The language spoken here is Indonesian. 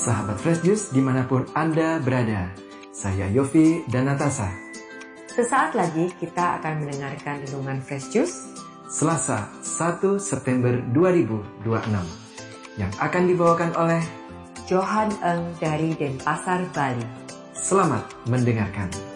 Sahabat Fresh Juice dimanapun Anda berada, saya Yofi dan Natasha. Sesaat lagi kita akan mendengarkan renungan Fresh Juice Selasa 1 September 2026 yang akan dibawakan oleh Johan Eng dari Denpasar, Bali. Selamat mendengarkan.